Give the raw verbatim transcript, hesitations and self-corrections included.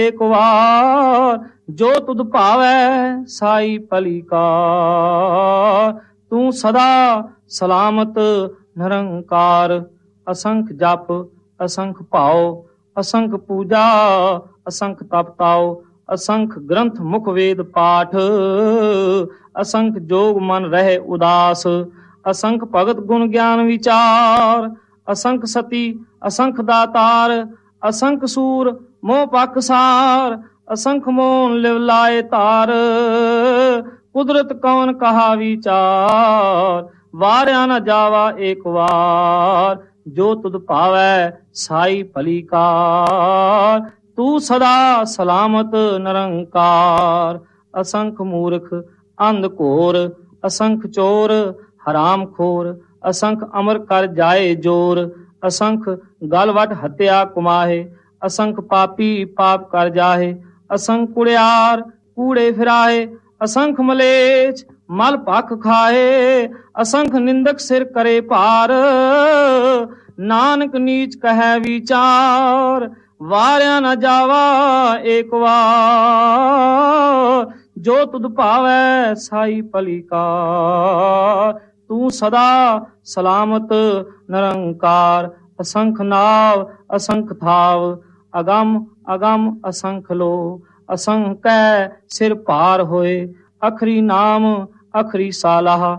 एक वार जो तुद भावै साई भली कार। तू सदा सलामत निरंकार। असंख जप असंख भाव असंख पूजा असंख तप ताओ। असंख ग्रंथ मुख वेद पाठ असंख जोग मन रहे उदास। असंख भगत गुण ज्ञान विचार असंख सती असंख दातार। असंख सूर मोह पाकसार असंख मोन लिव लाए तार। कुदरत कौन कहा विचार वार्या न जावा एक वार। जो तुद भावै साई भली कार। तू सदा सलामत निरंकार। असंख मूर्ख अंध घोर असंख चोर हराम खोर। असंख अमर कर जाए जोर असंख गलवट हत्या कुमाहे। असंख पापी पाप कर जाहे असंख कुड़ियार कूड़े फिराहे। असंख मलेच मल भख खाए असंख निंदक सिर करे पार। नानक नीच कहे विचार वार्या न जावा एक वार। जो तुद भावै साई भली कार। तू सदा सलामत निरंकार। असंख नाव असंख थाव अगम अगम असंख लो। असंख कै सिर पार होए अखरी नाम अखरी सालाह।